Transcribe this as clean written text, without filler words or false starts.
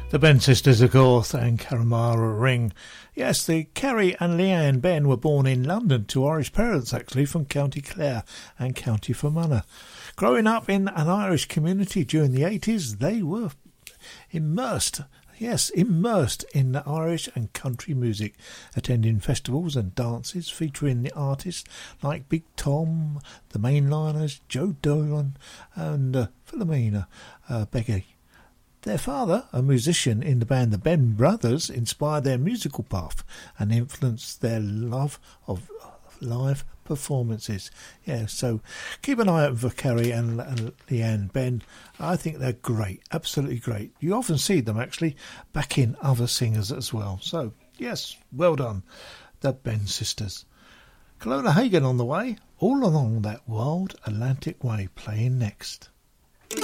The Ben sisters, of course, and Karamara Ring. Yes, the Kerry and Leanne Ben were born in London to Irish parents, actually, from County Clare and County Fermanagh. Growing up in an Irish community during the 80s, they were immersed in the Irish and country music, attending festivals and dances featuring the artists like Big Tom, the Mainliners, Joe Dolan and Philomena Beggy. Their father, a musician in the band the Ben Brothers, inspired their musical path and influenced their love of live performances. Yeah, so keep an eye out for Kerry and Leanne Ben. I think they're great, absolutely great. You often see them actually backing other singers as well. So, yes, well done, the Ben sisters. Clola Hagan on the way, All Along That Wild Atlantic Way, playing next.